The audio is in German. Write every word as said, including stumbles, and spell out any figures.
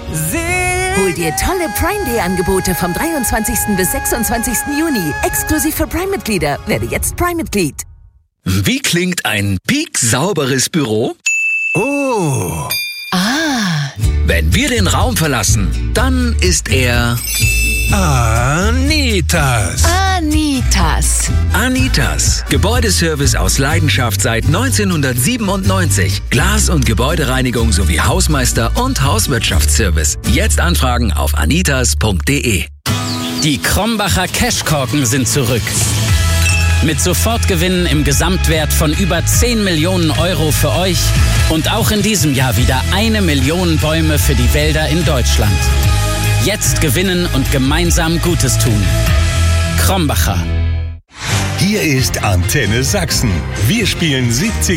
Hol dir tolle Prime-Day-Angebote vom dreiundzwanzigsten bis sechsundzwanzigsten Juni. Exklusiv für Prime-Mitglieder. Werde jetzt Prime-Mitglied. Wie klingt ein pieksauberes Büro? Oh. Ah. Wenn wir den Raum verlassen, dann ist er... Anitas. Anitas. Anitas. Gebäudeservice aus Leidenschaft seit neunzehnhundertsiebenundneunzig. Glas- und Gebäudereinigung sowie Hausmeister- und Hauswirtschaftsservice. Jetzt anfragen auf anitas punkt de. Die Krombacher Cashkorken sind zurück. Mit Sofortgewinnen im Gesamtwert von über zehn Millionen Euro für euch und auch in diesem Jahr wieder eine Million Bäume für die Wälder in Deutschland. Jetzt gewinnen und gemeinsam Gutes tun. Krombacher. Hier ist Antenne Sachsen. Wir spielen siebzig